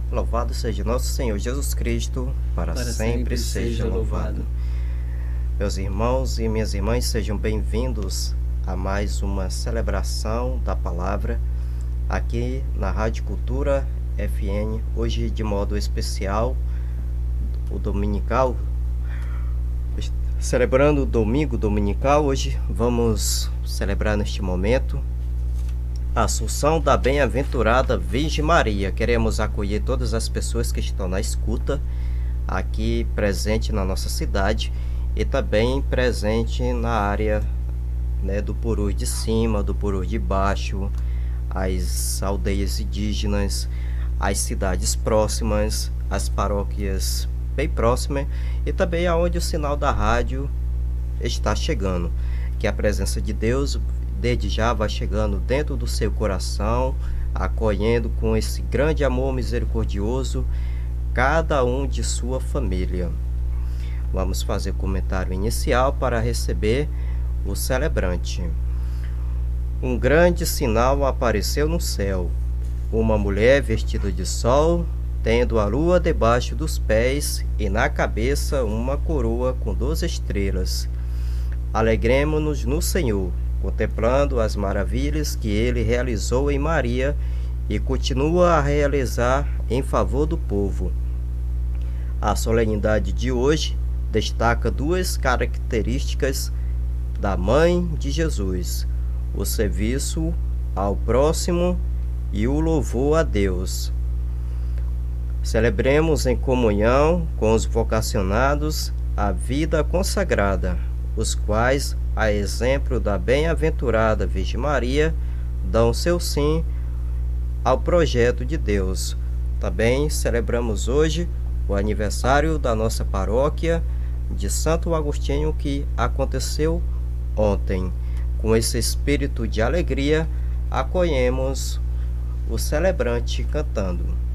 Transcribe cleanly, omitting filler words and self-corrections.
Louvado seja nosso Senhor Jesus Cristo, para sempre seja louvado. Meus irmãos e minhas irmãs, sejam bem-vindos a mais uma celebração da palavra aqui na Rádio Cultura FN, hoje de modo especial, o dominical, celebrando o domingo dominical. Hoje vamos celebrar neste momento a Assunção da Bem-aventurada Virgem Maria. Queremos acolher todas as pessoas que estão na escuta aqui presente na nossa cidade e também presente na área, do Purus de Cima, do Purus de Baixo, as aldeias indígenas, as cidades próximas, as paróquias bem próximas e também aonde o sinal da rádio está chegando. Que a presença de Deus desde já vai chegando dentro do seu coração, acolhendo com esse grande amor misericordioso cada um de sua família. Vamos fazer o comentário inicial para receber o celebrante. Um grande sinal apareceu no céu. Uma mulher vestida de sol, tendo a lua debaixo dos pés e na cabeça uma coroa com 12 estrelas. Alegremo-nos no Senhor, contemplando as maravilhas que ele realizou em Maria e continua a realizar em favor do povo. A solenidade de hoje destaca duas características da Mãe de Jesus: o serviço ao próximo e o louvor a Deus. Celebremos em comunhão com os vocacionados a vida consagrada, os quais, a exemplo da bem-aventurada Virgem Maria, dão seu sim ao projeto de Deus. Também celebramos hoje o aniversário da nossa paróquia de Santo Agostinho, que aconteceu ontem. Com esse espírito de alegria, acolhemos o celebrante cantando.